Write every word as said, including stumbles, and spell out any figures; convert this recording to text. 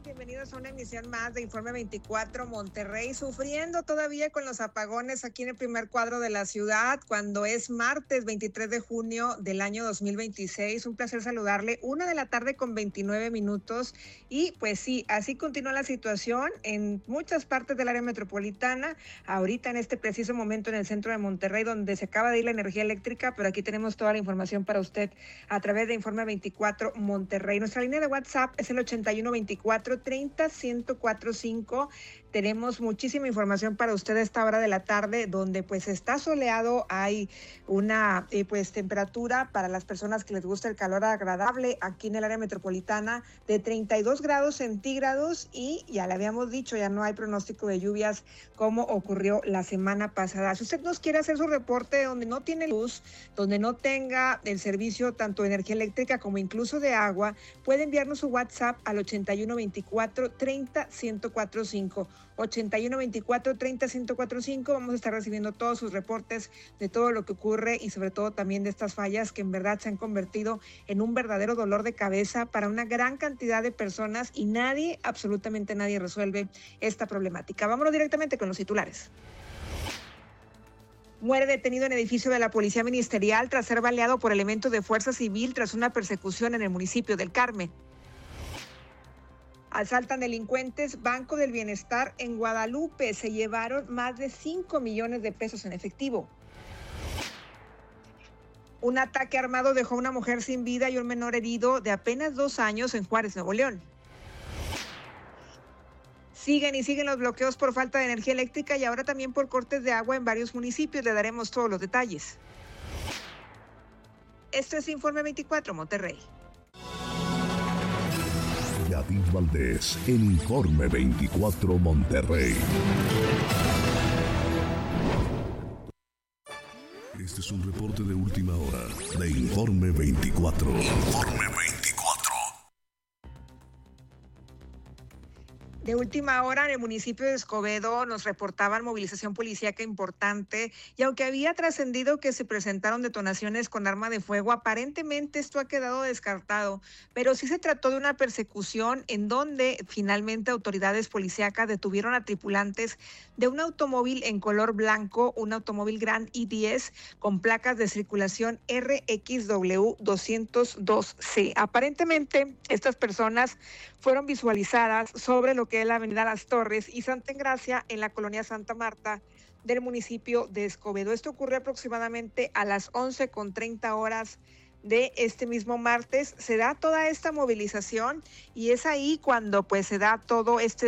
Bienvenidos a una emisión más de Informe veinticuatro Monterrey, sufriendo todavía con los apagones aquí en el primer cuadro de la ciudad, cuando es martes veintitrés de junio del año dos mil veintiséis. Un placer saludarle, una de la tarde con veintinueve minutos. Y pues sí, así continúa la situación en muchas partes del área metropolitana, ahorita en este preciso momento en el centro de Monterrey, donde se acaba de ir la energía eléctrica, pero aquí tenemos toda la información para usted a través de Informe veinticuatro Monterrey. Nuestra línea de WhatsApp es el ochenta y uno veinticuatro treinta ciento cuatro cinco. Tenemos muchísima información para usted a esta hora de la tarde, donde pues está soleado, hay una eh, pues temperatura para las personas que les gusta el calor agradable aquí en el área metropolitana de treinta y dos grados centígrados, y ya le habíamos dicho, ya no hay pronóstico de lluvias como ocurrió la semana pasada. Si usted nos quiere hacer su reporte donde no tiene luz, donde no tenga el servicio tanto de energía eléctrica como incluso de agua, puede enviarnos su WhatsApp al ochenta y uno veinticuatro treinta ciento cuatro cinco. ochenta y uno veinticuatro treinta ciento cuatro cinco. Vamos a estar recibiendo todos sus reportes de todo lo que ocurre y sobre todo también de estas fallas que en verdad se han convertido en un verdadero dolor de cabeza para una gran cantidad de personas, y nadie, absolutamente nadie resuelve esta problemática. Vámonos directamente con los titulares. Muere detenido en edificio de la Policía Ministerial tras ser baleado por elementos de Fuerza Civil tras una persecución en el municipio del Carmen. Asaltan delincuentes Banco del Bienestar en Guadalupe. Se llevaron más de cinco millones de pesos en efectivo. Un ataque armado dejó a una mujer sin vida y un menor herido de apenas dos años en Juárez, Nuevo León. Siguen y siguen los bloqueos por falta de energía eléctrica y ahora también por cortes de agua en varios municipios. Le daremos todos los detalles. Esto es Informe veinticuatro Monterrey. David Valdés, en Informe veinticuatro Monterrey. Este es un reporte de última hora de Informe veinticuatro. Informe veinticuatro. De última hora, en el municipio de Escobedo nos reportaban movilización policíaca importante, y aunque había trascendido que se presentaron detonaciones con arma de fuego, aparentemente esto ha quedado descartado, pero sí se trató de una persecución en donde finalmente autoridades policíacas detuvieron a tripulantes de un automóvil en color blanco, un automóvil Gran I diez con placas de circulación R X W doscientos dos C. Aparentemente estas personas fueron visualizadas sobre lo que es la avenida Las Torres y Santa Engracia en la colonia Santa Marta del municipio de Escobedo. Esto ocurrió aproximadamente a las once con treinta horas de este mismo martes. Se da toda esta movilización y es ahí cuando pues se da todo este